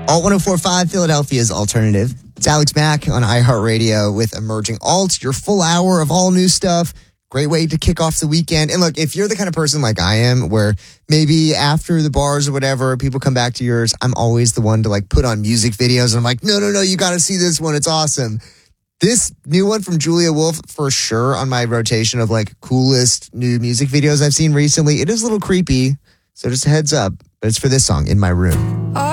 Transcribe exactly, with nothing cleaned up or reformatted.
Alt one oh four point five, Philadelphia's alternative. It's Alex Mack on iHeartRadio with Emerging Alt, your full hour of all new stuff. Great way to kick off the weekend. And look, if you're the kind of person like I am, where maybe after the bars or whatever, people come back to yours, I'm always the one to like put on music videos. And I'm like, no, no, no, you got to see this one. It's awesome. This new one from Julia Wolf, for sure, on my rotation of like coolest new music videos I've seen recently. It is a little creepy, so just a heads up. But it's for this song, In My Room. Oh.